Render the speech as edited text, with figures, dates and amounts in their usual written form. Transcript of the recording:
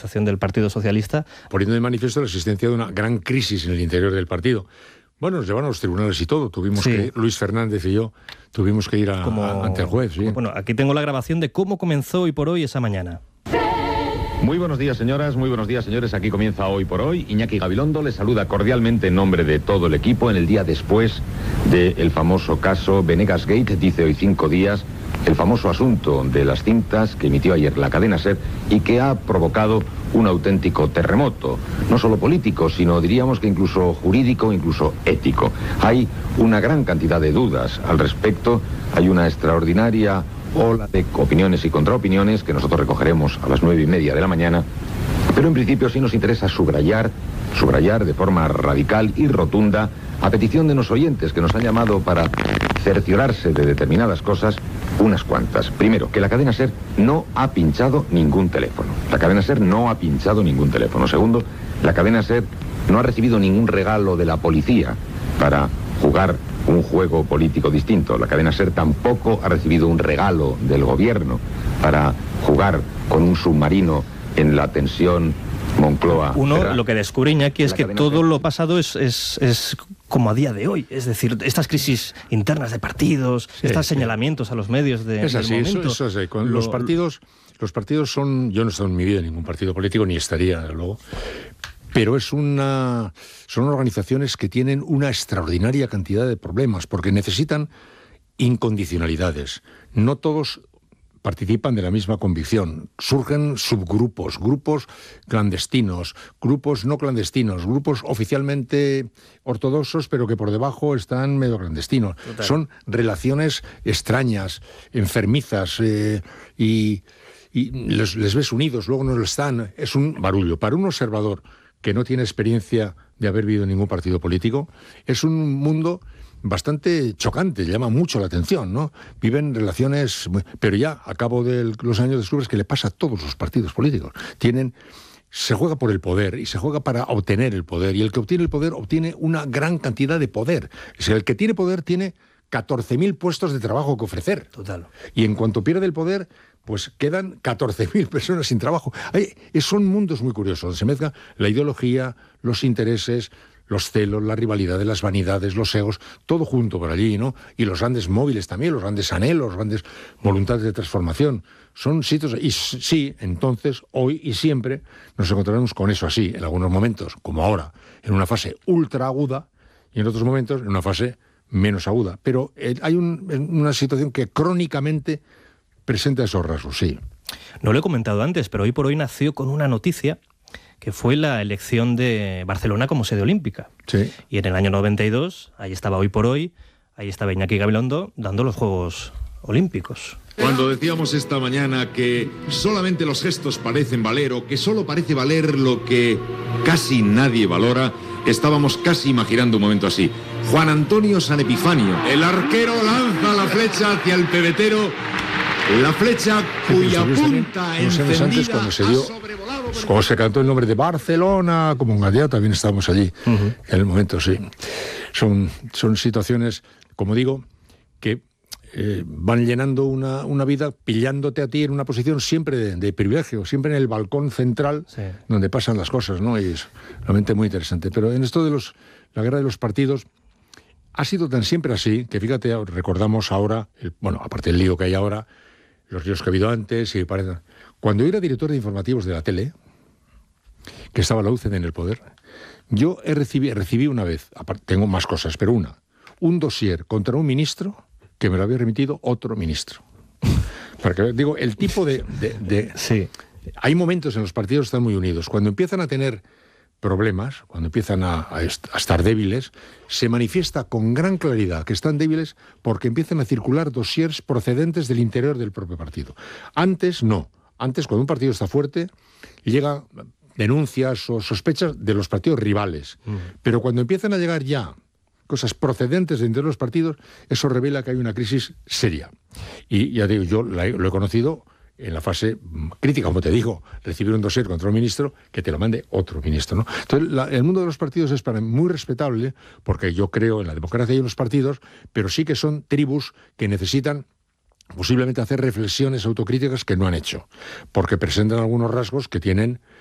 organización del Partido Socialista. Poniendo de manifiesto la existencia de una gran crisis en el interior del partido. Bueno, nos llevaron a los tribunales y todo. Luis Fernández y yo tuvimos que ir ante el juez. Sí. Bueno, aquí tengo la grabación de cómo comenzó Hoy por Hoy esa mañana. Muy buenos días, señoras, muy buenos días, señores. Aquí comienza Hoy por Hoy. Iñaki Gabilondo les saluda cordialmente en nombre de todo el equipo en el día después del famoso caso Venegas Gate. Dice hoy 5 días el famoso asunto de las cintas que emitió ayer la cadena SER y que ha provocado un auténtico terremoto, no solo político, sino diríamos que incluso jurídico, incluso ético. Hay una gran cantidad de dudas al respecto, hay una extraordinaria ola de opiniones y contraopiniones que nosotros recogeremos a las 9:30 de la mañana, pero en principio sí nos interesa subrayar de forma radical y rotunda, a petición de los oyentes que nos han llamado para cerciorarse de determinadas cosas, unas cuantas. Primero, que la cadena SER no ha pinchado ningún teléfono. La cadena SER no ha pinchado ningún teléfono. Segundo, la cadena SER no ha recibido ningún regalo de la policía para jugar un juego político distinto. La cadena SER tampoco ha recibido un regalo del gobierno para jugar con un submarino en la tensión Moncloa. Lo que descubre Iñaki es que todo lo pasado es como a día de hoy. Es decir, estas crisis internas de partidos, estos señalamientos a los medios de es así, momento. Eso es así. Los partidos son... Yo no he estado en mi vida en ningún partido político, ni estaría, desde luego. Pero son organizaciones que tienen una extraordinaria cantidad de problemas, porque necesitan incondicionalidades. No todos participan de la misma convicción. Surgen subgrupos, grupos clandestinos, grupos no clandestinos, grupos oficialmente ortodoxos, pero que por debajo están medio clandestinos. Total. Son relaciones extrañas, enfermizas, y les ves unidos, luego no lo están. Es un barullo. Para un observador que no tiene experiencia de haber vivido en ningún partido político, es un mundo bastante chocante, llama mucho la atención, ¿no? Viven relaciones... Pero ya, a cabo de los años, descubres que le pasa a todos los partidos políticos. Se juega por el poder y se juega para obtener el poder, y el que obtiene el poder obtiene una gran cantidad de poder. Es decir, el que tiene poder tiene 14.000 puestos de trabajo que ofrecer. Total. Y en cuanto pierde el poder, pues quedan 14.000 personas sin trabajo. Son mundos muy curiosos, donde se mezcla la ideología, los intereses, los celos, la rivalidad, las vanidades, los egos, todo junto por allí, ¿no? Y los grandes móviles también, los grandes anhelos, las grandes voluntades de transformación. Son sitios... Y sí, entonces, hoy y siempre, nos encontraremos con eso así, en algunos momentos, como ahora, en una fase ultra aguda, y en otros momentos, en una fase menos aguda. Pero hay una situación que crónicamente presenta esos rasgos, sí. No lo he comentado antes, pero Hoy por Hoy nació con una noticia que fue la elección de Barcelona como sede olímpica. Sí. Y en el año 92, ahí estaba Hoy por Hoy, ahí estaba Iñaki Gabilondo dando los Juegos Olímpicos. Cuando decíamos esta mañana que solamente los gestos parecen valer, o que solo parece valer lo que casi nadie valora, estábamos casi imaginando un momento así. Juan Antonio San Epifanio, el arquero, lanza la flecha hacia el pebetero, la flecha cuya punta encendida ha sobrevolado... Como se cantó el nombre de Barcelona, como en Gallea, también estábamos allí, en el momento, sí. Son situaciones, como digo, que van llenando una vida, pillándote a ti en una posición siempre de privilegio, siempre en el balcón central, sí, donde pasan las cosas, ¿no? Y es realmente muy interesante. Pero en esto de la guerra de los partidos, ha sido tan siempre así, que fíjate, recordamos ahora, aparte del lío que hay ahora, los líos que ha habido antes, y cuando yo era director de informativos de la tele, que estaba la UCD en el poder, yo recibí una vez, tengo más cosas, pero un dossier contra un ministro que me lo había remitido otro ministro. Porque digo, el tipo de sí. Hay momentos en los partidos que están muy unidos. Cuando empiezan a tener problemas, cuando empiezan a estar débiles, se manifiesta con gran claridad que están débiles porque empiezan a circular dossiers procedentes del interior del propio partido. Antes no. Antes, cuando un partido está fuerte, llegan denuncias o sospechas de los partidos rivales. Pero cuando empiezan a llegar ya cosas procedentes de entre los partidos, eso revela que hay una crisis seria. Y ya digo, yo lo he conocido en la fase crítica, como te digo, recibir un dossier contra un ministro, que te lo mande otro ministro, ¿no? Entonces, el mundo de los partidos es para mí muy respetable, porque yo creo en la democracia y en los partidos, pero sí que son tribus que necesitan posiblemente hacer reflexiones autocríticas que no han hecho, porque presentan algunos rasgos que tienen